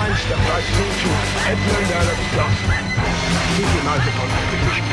one step I say to Edmund Alexander. Keep your eyes upon the British.